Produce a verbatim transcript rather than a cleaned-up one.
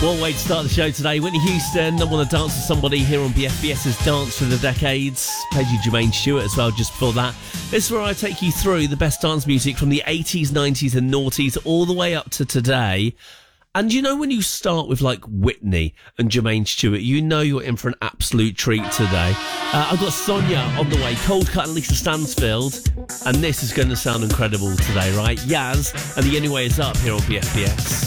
What a way to start the show today. Whitney Houston, I Want to Dance with Somebody here on B F B S's Dance Through the Decades. Played you Jermaine Stewart as well just before that. This is where I take you through the best dance music from the eighties, nineties and noughties all the way up to today. And you know when you start with like Whitney and Jermaine Stewart, you know you're in for an absolute treat today. Uh, I've got Sonia on the way, Cold Cut and Lisa Stansfield. And this is going to sound incredible today, right? Yaz and The Only Way Is Up here on B F B S.